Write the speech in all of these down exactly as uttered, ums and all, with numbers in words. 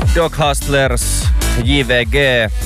Dog Hustlers, J V G,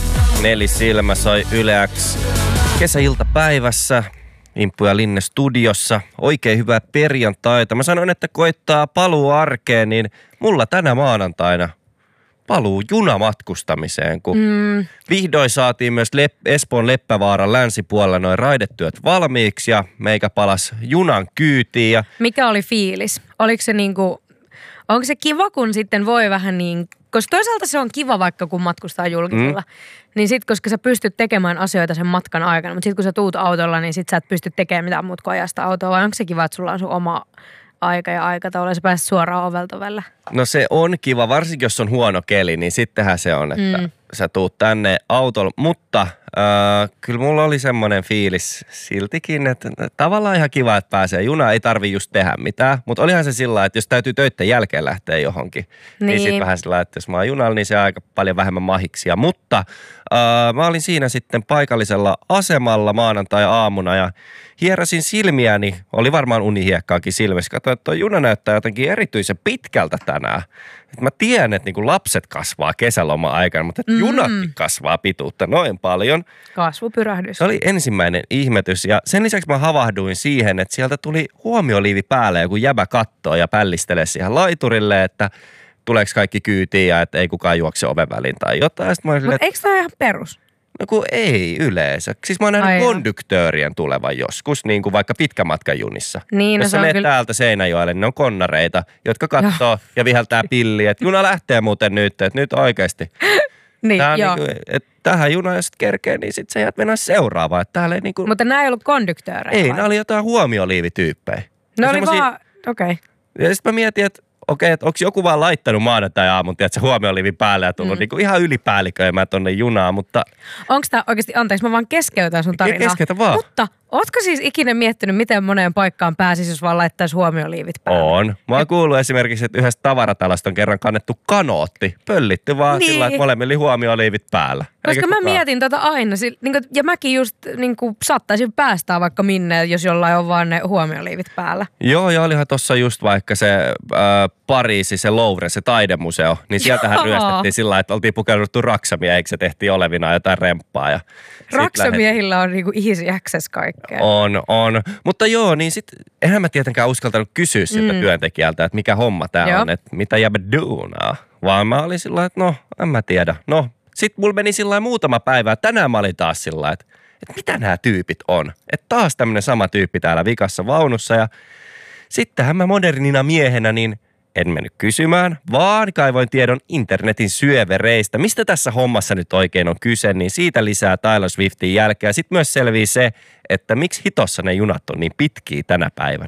Nelisilmä soi Yle X kesäiltapäivässä. Imppu ja Linne studiossa. Oikein hyvää perjantaita. Mä sanoin, että koittaa paluu arkeen, niin mulla tänä maanantaina paluu junamatkustamiseen, kun mm. vihdoin saatiin myös Lep- Espoon Leppävaaran länsipuolella noin raidetyöt valmiiksi ja meikä palas junan kyytiin. Ja mikä oli fiilis? Oliko se niinku, onko se kiva, kun sitten voi vähän niin, koska toisaalta se on kiva vaikka kun matkustaa julkisella, mm. niin sit koska sä pystyt tekemään asioita sen matkan aikana, mutta sit kun sä tuut autolla, niin sit sä et pysty tekemään mitään muuta kuin ajasta autoa, vai onko se kiva, että sulla on sun oma aika ja aikataulu ja sä pääset suoraan ovelta ovelle? No se on kiva, varsinkin jos on huono keli, niin sittenhän se on, että mm. sä tuut tänne autolla. Mutta äh, kyllä mulla oli semmoinen fiilis siltikin, että tavallaan ihan kiva, että pääsee junaan. Ei tarvi just tehdä mitään, mutta olihan se sillä, että jos täytyy töitten jälkeen lähteä johonkin, niin, niin sitten vähän sillä, että jos mä oon junalla, niin se on aika paljon vähemmän mahiksia. Mutta äh, mä olin siinä sitten paikallisella asemalla maanantai-aamuna ja hierasin silmiäni, oli varmaan unihiekkaakin silmissä. Katsoin, että tuo juna näyttää jotenkin erityisen pitkältä tänään. Et mä tiedän, että niinku lapset kasvaa kesäloma-aikana, mutta mm. junatkin kasvaa pituutta noin paljon. Kasvupyrähdys. Se oli ensimmäinen ihmetys ja sen lisäksi mä havahduin siihen, että sieltä tuli huomioliivi päälle, joku jäbä kattoo ja pällistelee siihen laiturille, että tuleeko kaikki kyytiin ja että ei kukaan juokse oven väliin tai jotain. Mutta eikö tämä ihan perus? No kun ei yleensä. Siis mä oon nähnyt konduktöörien tulevan joskus, niin kuin vaikka pitkämatkan junissa. Niin, jos sä menet kyllä täältä Seinäjoelle, niin ne on konnareita, jotka katsoo ja, ja viheltää pilliä, että juna lähtee muuten nyt, että nyt oikeasti. Niin, joo. Niin kuin, että tähän junaan jos kerkee, niin sit sä jäät mennä seuraavaan. Että täällä ei niin kuin mutta nämä ei ollut konduktöörejä? Ei, nämä oli jotain huomioliivityyppejä. Ne oli vaan, okei. Okay. Ja sitten mä mietin, että okei, että onko joku vaan laittanut maanantai-aamun, että se huomioliivi päälle ja tullut mm. niinku ihan ylipäälliköimään tonne junaan, mutta onko tämä oikeasti, anteeksi, mä vaan keskeytän sun tarinaa. Keskeytä vaan. Mutta ootko siis ikinä miettinyt, miten moneen paikkaan pääsisi, jos vaan laittaisi huomioliivit päälle? On. Mä oon kuullut esimerkiksi, että yhdestä tavaratalosta on kerran kannettu kanootti. Pöllitty vaan niin sillä, että molemmilla huomioliivit päällä. Koska mä mietin tota aina, ja mäkin just niin kuin saattaisin päästää vaikka minne, jos jollain on vaan ne huomioliivit päällä. Joo, ja olihan tossa just vaikka se äh, Pariisi, se Louvre, se taidemuseo, niin sieltähän Joo. ryöstettiin sillä lailla, että oltiin pukeuduttu raksamia, eikö se tehtiin olevina jotain remppaa. Ja raksamiehillä on niinku easy access kaikkea. On, on. Mutta joo, niin sit eihän mä tietenkään uskaltanut kysyä siltä mm. työntekijältä, että mikä homma tää joo. on, että mitä jäbä duunaa. Vaan mä olin sillä lailla, että no, en mä tiedä, no. Sitten mulla meni sillä muutama päivä. Tänään mä olin taas sillä että, että mitä nämä tyypit on. Että taas tämmöinen sama tyyppi täällä vikassa vaunussa. Ja sittenhän mä modernina miehenä niin en mennyt kysymään, vaan kaivoin tiedon internetin syövereistä. Mistä tässä hommassa nyt oikein on kyse, niin siitä lisää Taylor Swiftin jälkeen. Sitten myös selvii se, että miksi hitossa ne junat on niin pitkiä tänä päivänä.